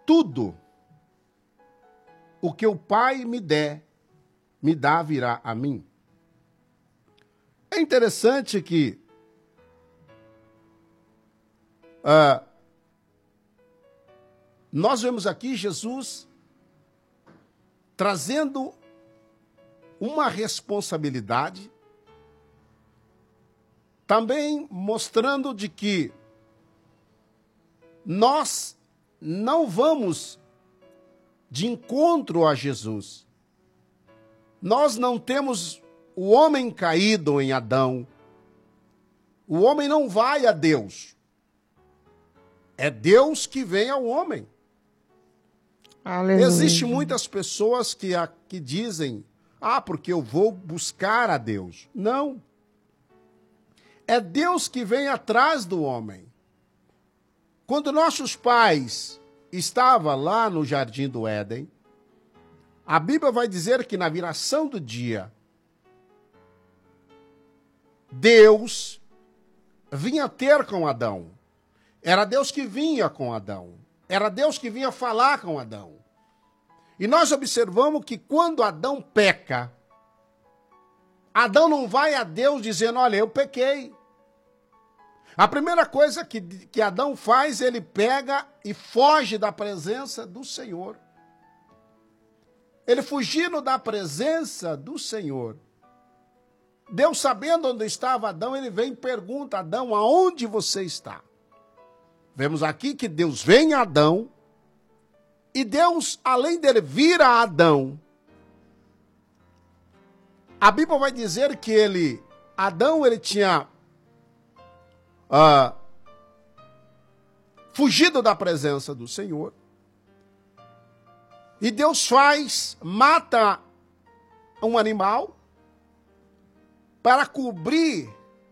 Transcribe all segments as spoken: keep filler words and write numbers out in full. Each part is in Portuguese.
tudo o que o Pai me der, me dá, virá a mim. É interessante que uh, nós vemos aqui Jesus trazendo uma responsabilidade, também mostrando de que nós não vamos de encontro a Jesus. Nós não temos o homem caído em Adão. O homem não vai a Deus. É Deus que vem ao homem. Aleluia. Existem muitas pessoas que, que dizem, ah, porque eu vou buscar a Deus. Não. É Deus que vem atrás do homem. Quando nossos pais estavam lá no Jardim do Éden, a Bíblia vai dizer que na viração do dia, Deus vinha ter com Adão. Era Deus que vinha com Adão. Era Deus que vinha falar com Adão. E nós observamos que quando Adão peca, Adão não vai a Deus dizendo, olha, eu pequei. A primeira coisa que, que Adão faz, ele pega e foge da presença do Senhor. Ele fugindo da presença do Senhor. Deus, sabendo onde estava Adão, ele vem e pergunta, Adão, aonde você está? Vemos aqui que Deus vem a Adão, e Deus, além dele vir a Adão, a Bíblia vai dizer que ele, Adão, ele tinha uh, fugido da presença do Senhor, e Deus faz, mata um animal para cobrir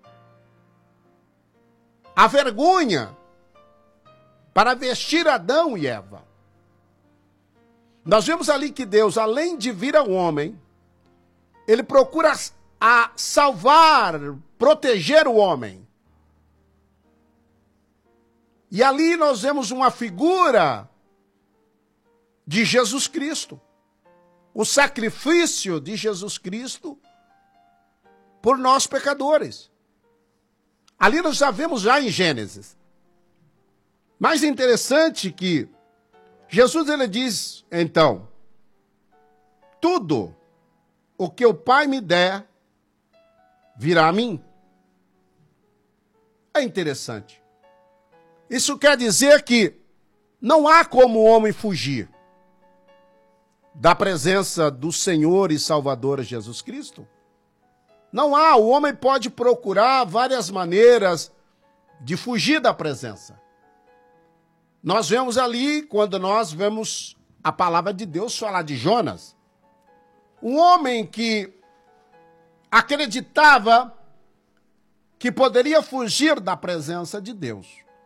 a vergonha, para vestir Adão e Eva. Nós vemos ali que Deus, além de vir ao homem, ele procura a salvar, proteger o homem. E ali nós vemos uma figura de Jesus Cristo. O sacrifício de Jesus Cristo por nós pecadores. Ali nós já vemos já em Gênesis. Mais interessante que Jesus, ele diz, então, tudo o que o Pai me der, virá a mim. É interessante. Isso quer dizer que não há como o homem fugir da presença do Senhor e Salvador Jesus Cristo. Não há, o homem pode procurar várias maneiras de fugir da presença. Nós vemos ali, quando nós vemos a palavra de Deus falar de Jonas, um homem que acreditava que poderia fugir da presença de Deus.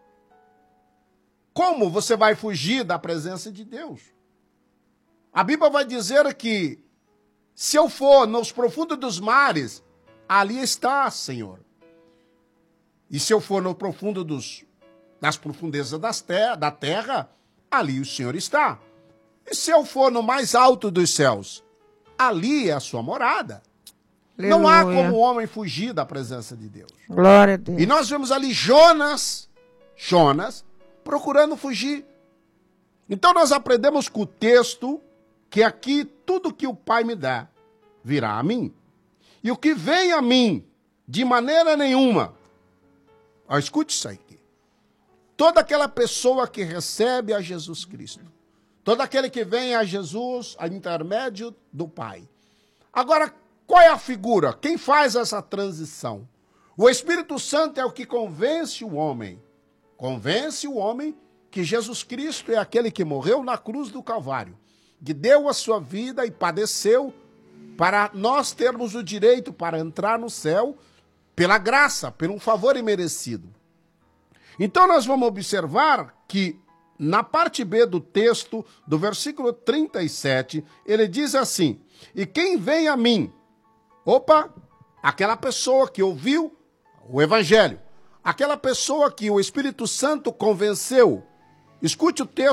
Como você vai fugir da presença de Deus? A Bíblia vai dizer que se eu for nos profundos dos mares, ali está, Senhor. E se eu for no profundo dos, das profundezas das ter, da terra, ali o Senhor está. E se eu for no mais alto dos céus, ali é a sua morada. Aleluia. Não há como o homem fugir da presença de Deus. Glória a Deus. E nós vemos ali Jonas, Jonas, procurando fugir. Então nós aprendemos com o texto que aqui tudo que o Pai me dá virá a mim. E o que vem a mim, de maneira nenhuma, ó, escute isso aqui, toda aquela pessoa que recebe a Jesus Cristo, todo aquele que vem a Jesus, a intermédio do Pai. Agora, qual é a figura? Quem faz essa transição? O Espírito Santo é o que convence o homem. Convence o homem que Jesus Cristo é aquele que morreu na cruz do Calvário, que deu a sua vida e padeceu para nós termos o direito para entrar no céu pela graça, por um favor imerecido. Então nós vamos observar que na parte B do texto, do versículo trinta e sete, ele diz assim, e quem vem a mim, opa, aquela pessoa que ouviu o evangelho, aquela pessoa que o Espírito Santo convenceu, escute o texto,